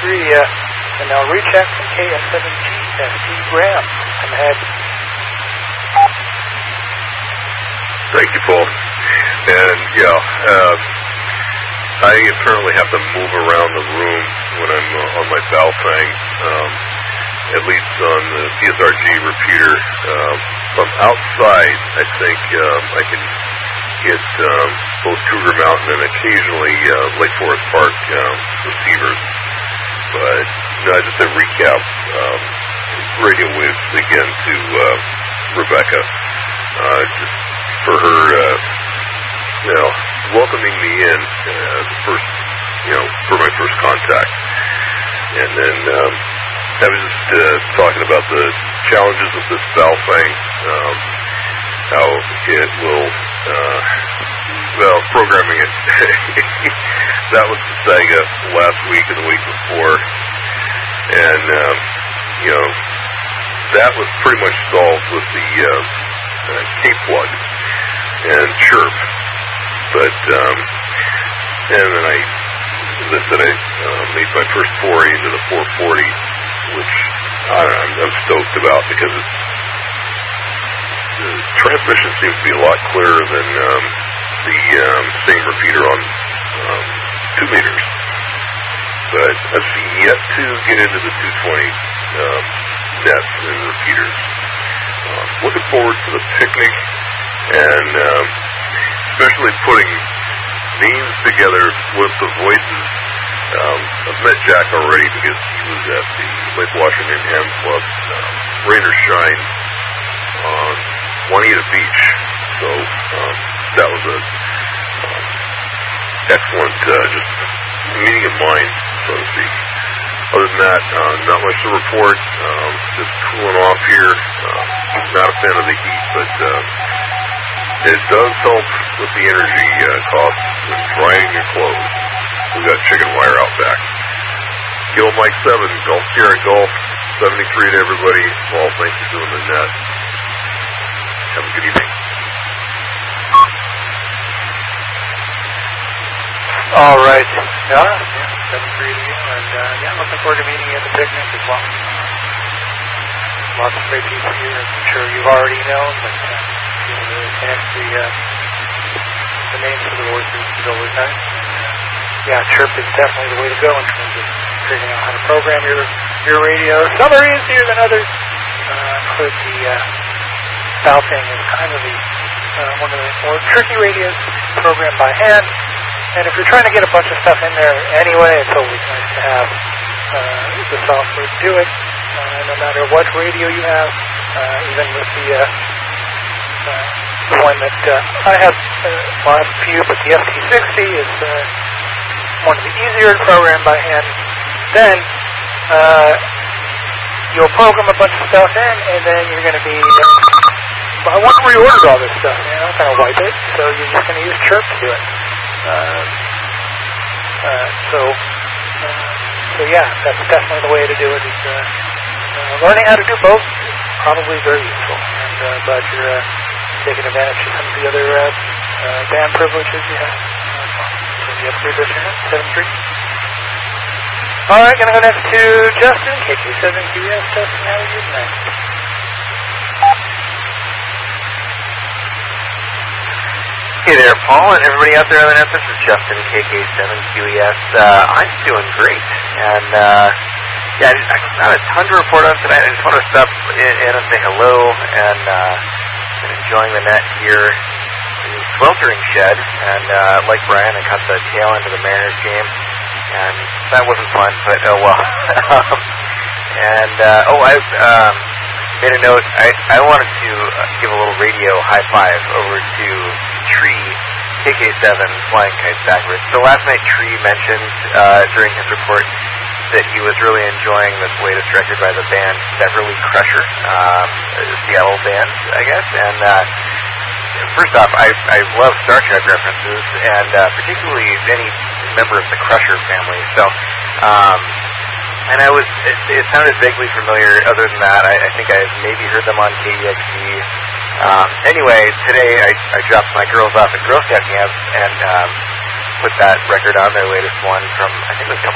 and now recheck from KS7G ST Graham. Come ahead. Thank you, Paul. And I apparently have to move around the room when I'm on my Baofeng, at least on the PSRG repeater. From outside, I think I can get both Cougar Mountain and occasionally Lake Forest Park receivers. But just to recap, radio waves again to Rebecca, just for her, welcoming me in for my first contact. And then I was just talking about the challenges of this Baofeng, how it will, programming it. That was the Sega last week and the week before. And, that was pretty much solved with the K-plug and chirp. But, and then I made my first foray into the 440, which I'm stoked about because the transmission seems to be a lot clearer than the same repeater on 2 meters. But I've yet to get into the 220 nets and repeaters. Looking forward to the picnic, and especially putting names together with the voices. I've met Jack already because he was at the Lake Washington Ham Club Rain or Shine on Juanita Beach. So that was a excellent just meeting of minds, so to speak. Other than that, not much to report. Just cooling off here. Not a fan of the heat, but it does help with the energy costs and drying your clothes. We've got chicken wire out back. Kill Mike 7, Golf Sierra Golf, 73 to everybody. Paul, thanks for doing the net. Have a good evening. All right. 7-3 to you. And looking forward to meeting you at the picnic as well. Lots of great people here. I'm sure you've already known, but the names of the voices is always nice. Chirp is definitely the way to go in terms of figuring out how to program your radio. Some are easier than others. Include the Baofeng is kind of one of the more tricky radios programmed by hand. And if you're trying to get a bunch of stuff in there anyway, it's always nice to have the software to do it. No matter what radio you have, even with the one that I have, I have a few, but the FT60 is one of the easier to program by hand. Then you'll program a bunch of stuff in, and then you're going to be, I want to reorder all this stuff, kind of wipe it, so you're just going to use Chirp to do it. That's definitely the way to do it. Is learning how to do both is probably very useful. And glad you're taking advantage of some of the other band privileges you have. So you have to do this 7-3. All right, going to go next to Justin, KK7QS. Justin, how are you tonight? Hey there, Paul, and everybody out there on the net. This is Justin, KK7QES. I'm doing great, and not a ton to report on tonight. I just want to stop in and say hello, and been enjoying the net here in the sweltering shed. And like Brian, I caught the tail end of the Mariners game, and that wasn't fun, but oh well. I made a note. I wanted to give a little radio high five over to Tree, KK7, Flying Kites Backwards. So last night Tree mentioned during his report that he was really enjoying this latest record by the band Beverly Crusher, Seattle band, I guess. And first off, I love Star Trek references, and particularly any member of the Crusher family. So, and it sounded vaguely familiar. Other than that, I think I've maybe heard them on KEXP. Anyway, today I dropped my girls off at Girl Scout camp and put that record on, their latest one from, I think it was a couple